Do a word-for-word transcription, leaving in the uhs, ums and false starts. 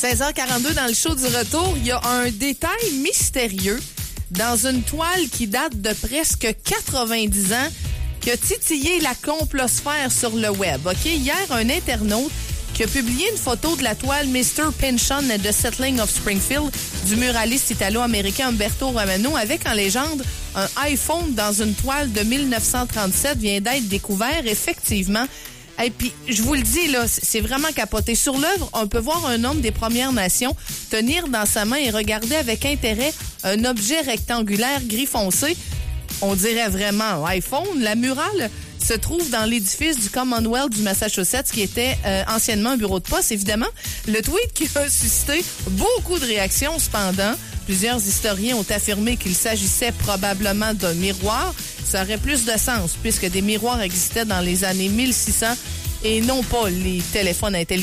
seize heures quarante-deux dans le show du retour, il y a un détail mystérieux dans une toile qui date de presque quatre-vingt-dix ans qui a titillé la complosphère sur le web. OK? Hier, un internaute qui a publié une photo de la toile mister Pynchon and the Settling of Springfield du muraliste italo-américain Umberto Romano avec en légende un iPhone dans une toile de dix-neuf cent trente-sept vient d'être découvert. Effectivement, et puis, je vous le dis, là, c'est vraiment capoté. Sur l'œuvre, on peut voir un homme des Premières Nations tenir dans sa main et regarder avec intérêt un objet rectangulaire gris foncé. On dirait vraiment un iPhone. La murale se trouve dans l'édifice du Commonwealth du Massachusetts, qui était euh, anciennement un bureau de poste, évidemment. Le tweet qui a suscité beaucoup de réactions, cependant. Plusieurs historiens ont affirmé qu'il s'agissait probablement d'un miroir. Ça aurait plus de sens, puisque des miroirs existaient dans les années mille six cents et non pas les téléphones intelligents.